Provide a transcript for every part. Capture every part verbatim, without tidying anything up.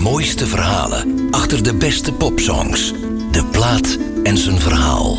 mooiste verhalen achter de beste popsongs. De plaat en zijn verhaal.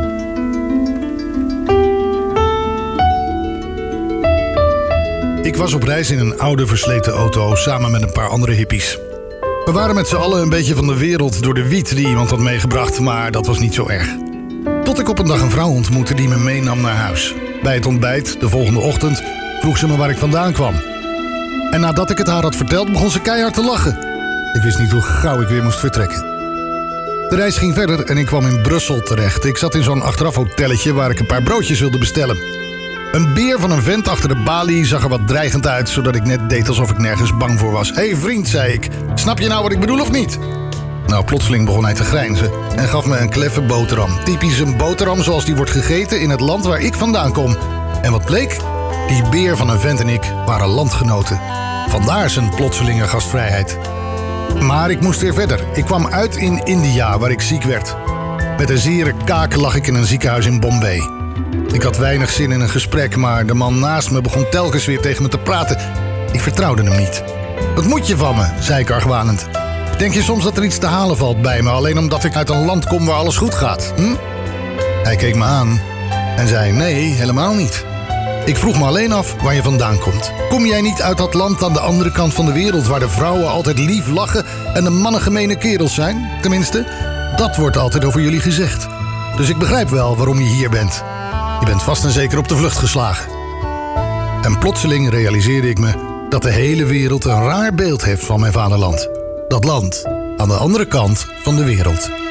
Ik was op reis in een oude versleten auto samen met een paar andere hippies. We waren met z'n allen een beetje van de wereld door de wiet die iemand had meegebracht, maar dat was niet zo erg. Tot ik op een dag een vrouw ontmoette die me meenam naar huis. Bij het ontbijt, de volgende ochtend, vroeg ze me waar ik vandaan kwam. En nadat ik het haar had verteld, begon ze keihard te lachen. Ik wist niet hoe gauw ik weer moest vertrekken. De reis ging verder en ik kwam in Brussel terecht. Ik zat in zo'n achterafhotelletje waar ik een paar broodjes wilde bestellen. Een beer van een vent achter de balie zag er wat dreigend uit, zodat ik net deed alsof ik nergens bang voor was. Hé hey vriend, zei ik, snap je nou wat ik bedoel of niet? Nou, plotseling begon hij te grijnzen en gaf me een kleffe boterham. Typisch een boterham zoals die wordt gegeten in het land waar ik vandaan kom. En wat bleek? Die beer van een vent en ik waren landgenoten. Vandaar zijn plotselinge gastvrijheid. Maar ik moest weer verder. Ik kwam uit in India, waar ik ziek werd. Met een zere kaak lag ik in een ziekenhuis in Bombay. Ik had weinig zin in een gesprek, maar de man naast me begon telkens weer tegen me te praten. Ik vertrouwde hem niet. Wat moet je van me, zei ik argwanend. Denk je soms dat er iets te halen valt bij me, alleen omdat ik uit een land kom waar alles goed gaat? Hm? Hij keek me aan en zei, nee, helemaal niet. Ik vroeg me alleen af waar je vandaan komt. Kom jij niet uit dat land aan de andere kant van de wereld, waar de vrouwen altijd lief lachen en de mannen gemene kerels zijn? Tenminste, dat wordt altijd over jullie gezegd. Dus ik begrijp wel waarom je hier bent. Je bent vast en zeker op de vlucht geslagen. En plotseling realiseerde ik me dat de hele wereld een raar beeld heeft van mijn vaderland. Dat land aan de andere kant van de wereld.